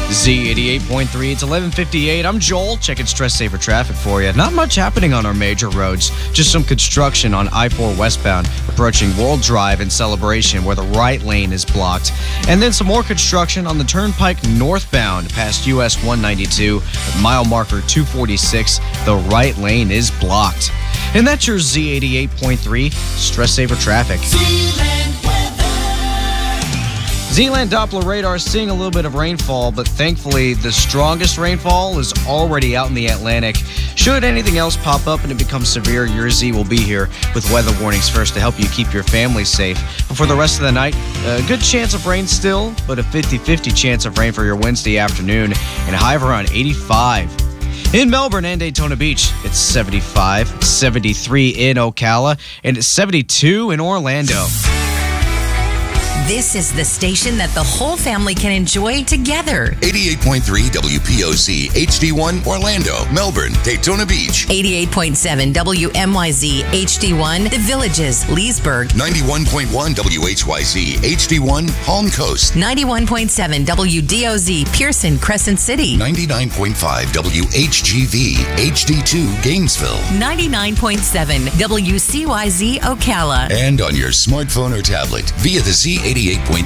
Z88.3, it's 11:58. I'm Joel, checking Stress Saver traffic for you. Not much happening on our major roads, just some construction on I-4 westbound, approaching World Drive in Celebration, where the right lane is blocked. And then some more construction on the Turnpike northbound, past US 192, at mile marker 246. The right lane is blocked. And that's your Z88.3 Stress Saver traffic. Zealand Doppler radar is seeing a little bit of rainfall, but thankfully the strongest rainfall is already out in the Atlantic. Should anything else pop up and it becomes severe, your Z will be here with weather warnings first to help you keep your family safe. But for the rest of the night, a good chance of rain still, but a 50-50 chance of rain for your Wednesday afternoon and a high of around 85. In Melbourne and Daytona Beach, it's 75, 73 in Ocala, and it's 72 in Orlando. This is the station that the whole family can enjoy together. 88.3 WPOC HD1 Orlando, Melbourne, Daytona Beach. 88.7 WMYZ HD1 The Villages, Leesburg. 91.1 WHYZ HD1 Palm Coast. 91.7 WDOZ Pearson, Crescent City. 99.5 WHGV HD2 Gainesville. 99.7 WCYZ Ocala. And on your smartphone or tablet via the Z88.3